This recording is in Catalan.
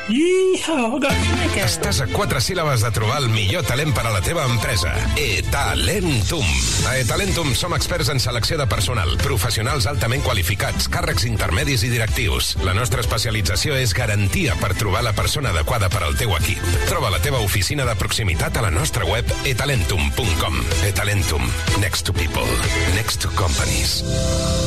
Estàs a 4 síl·labes de trobar el millor talent per a la teva empresa. eTalentum. A eTalentum som experts en selecció de personal, professionals altament qualificats, càrrecs intermedis i directius. La nostra especialització és garantia per trobar la persona adequada per al teu equip. Troba la teva oficina de proximitat a la nostra web etalentum.com. eTalentum. Next to people. Next to companies.